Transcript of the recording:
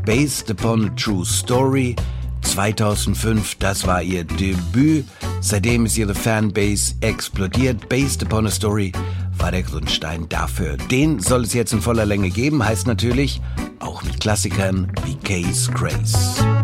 Based Upon a True Story. 2005, das war ihr Debüt. Seitdem ist ihre Fanbase explodiert. Based Upon a Story war der Grundstein dafür. Den soll es jetzt in voller Länge geben, heißt natürlich auch mit Klassikern wie Case Grace.